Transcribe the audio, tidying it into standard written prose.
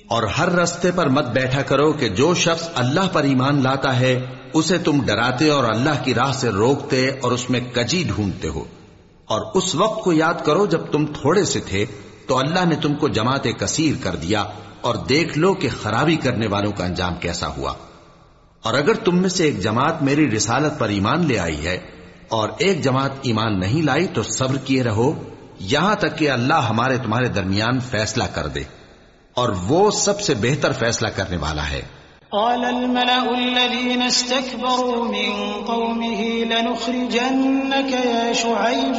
और हर रास्ते पर मत बैठा करो कि जो शख्स अल्लाह पर ईमान लाता है उसे तुम डराते और अल्लाह की राह से रोकते और उसमें कजी ढूंढते हो। और उस वक्त को याद करो जब तुम थोड़े से थे तो अल्लाह ने तुमको जमाते कसीर कर दिया, और देख लो कि खराबी करने वालों का अंजाम कैसा हुआ। और अगर तुम में से एक जमात मेरी रिसालत पर ईमान ले आई है और एक जमात ईमान नहीं लाई तो सब्र किए रहो यहां तक कि अल्लाह हमारे तुम्हारे दरमियान फैसला कर दे, और वो सबसे बेहतर फैसला करने वाला है। क़ाल अल-मलअु अल्लज़ीना इस्तकबरू मिन क़ौमिही लनुख़रिजन्नका या शुअैब